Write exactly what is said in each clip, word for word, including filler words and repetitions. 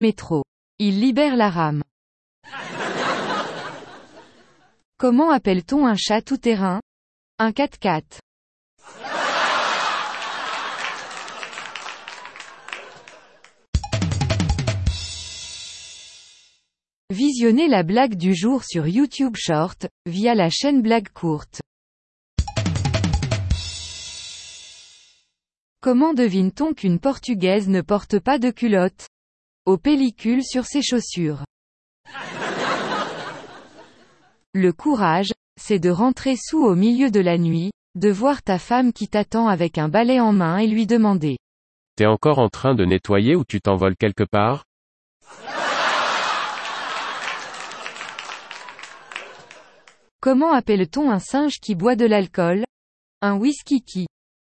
Métro. Il libère la rame. Comment appelle-t-on un chat tout-terrain? Un quatre-quatre. Visionnez la blague du jour sur YouTube Short, via la chaîne Blague Courte. Comment devine-t-on qu'une Portugaise ne porte pas de culotte? Aux pellicules sur ses chaussures. Le courage, c'est de rentrer soûl au milieu de la nuit, de voir ta femme qui t'attend avec un balai en main et lui demander. T'es encore en train de nettoyer ou tu t'envoles quelque part? Comment appelle-t-on un singe qui boit de l'alcool? Un whisky-qui.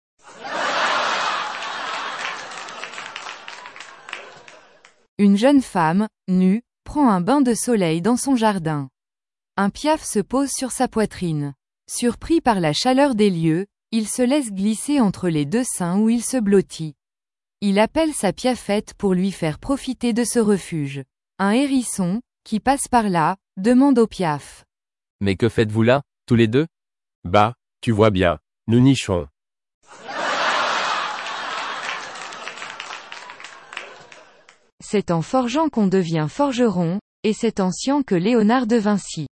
Une jeune femme, nue, prend un bain de soleil dans son jardin. Un piaf se pose sur sa poitrine. Surpris par la chaleur des lieux, il se laisse glisser entre les deux seins où il se blottit. Il appelle sa piafette pour lui faire profiter de ce refuge. Un hérisson, qui passe par là, demande au piaf. Mais que faites-vous là, tous les deux? Bah, tu vois bien, nous nichons. C'est en forgeant qu'on devient forgeron, et c'est en sciant que Léonard de Vinci.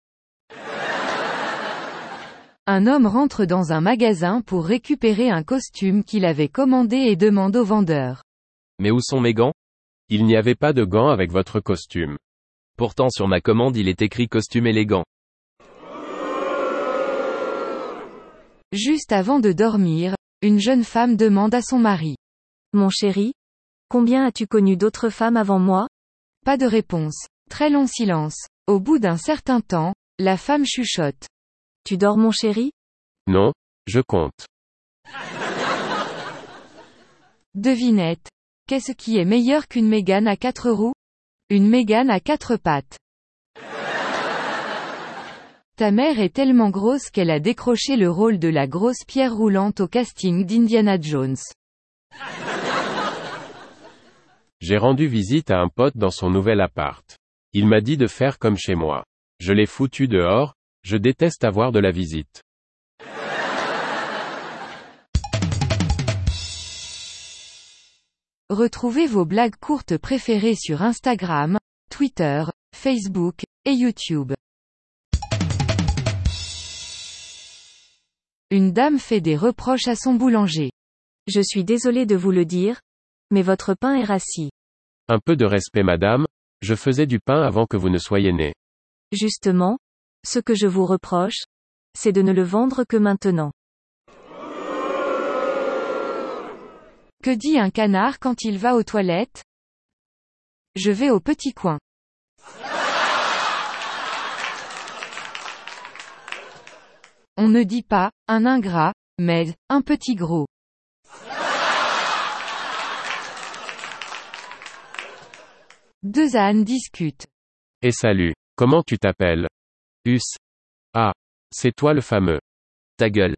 Un homme rentre dans un magasin pour récupérer un costume qu'il avait commandé et demande au vendeur. Mais où sont mes gants? Il n'y avait pas de gants avec votre costume. Pourtant sur ma commande il est écrit costume élégant. Juste avant de dormir, une jeune femme demande à son mari. Mon chéri? Combien as-tu connu d'autres femmes avant moi? Pas de réponse. Très long silence. Au bout d'un certain temps, la femme chuchote. Tu dors mon chéri? Non, je compte. Devinette. Qu'est-ce qui est meilleur qu'une Mégane à quatre roues? Une Mégane à quatre pattes. Ta mère est tellement grosse qu'elle a décroché le rôle de la grosse pierre roulante au casting d'Indiana Jones. J'ai rendu visite à un pote dans son nouvel appart. Il m'a dit de faire comme chez moi. Je l'ai foutu dehors, je déteste avoir de la visite. Retrouvez vos blagues courtes préférées sur Instagram, Twitter, Facebook, et YouTube. Une dame fait des reproches à son boulanger. Je suis désolé de vous le dire, mais votre pain est rassis. Un peu de respect madame, je faisais du pain avant que vous ne soyez née. Justement, ce que je vous reproche, c'est de ne le vendre que maintenant. Que dit un canard quand il va aux toilettes? Je vais au petit coin. On ne dit pas, un ingrat, mais, un petit gros. Deux ânes discutent. Et salut, comment tu t'appelles? Us. Ah. C'est toi le fameux. Ta gueule.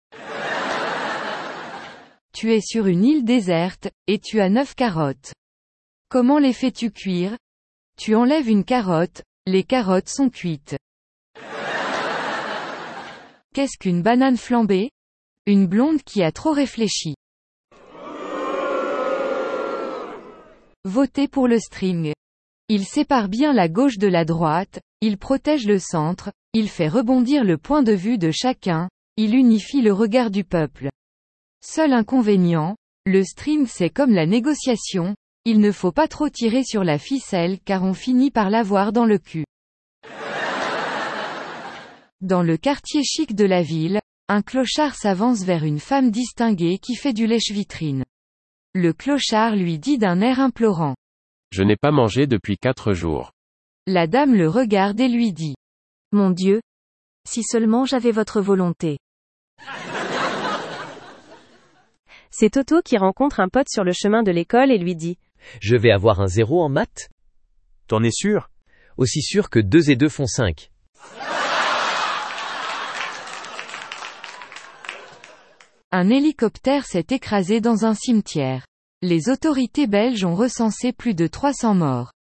Tu es sur une île déserte, et tu as neuf carottes. Comment les fais-tu cuire? Tu enlèves une carotte, les carottes sont cuites. Qu'est-ce qu'une banane flambée? Une blonde qui a trop réfléchi. Votez pour le string. Il sépare bien la gauche de la droite, il protège le centre, il fait rebondir le point de vue de chacun, il unifie le regard du peuple. Seul inconvénient, le string c'est comme la négociation, il ne faut pas trop tirer sur la ficelle car on finit par l'avoir dans le cul. Dans le quartier chic de la ville, un clochard s'avance vers une femme distinguée qui fait du lèche-vitrine. Le clochard lui dit d'un air implorant. Je n'ai pas mangé depuis quatre jours. La dame le regarde et lui dit. Mon Dieu! Si seulement j'avais votre volonté. C'est Toto qui rencontre un pote sur le chemin de l'école et lui dit. Je vais avoir un zéro en maths? T'en es sûr? Aussi sûr que deux et deux font cinq. Un hélicoptère s'est écrasé dans un cimetière. Les autorités belges ont recensé plus de trois cents morts.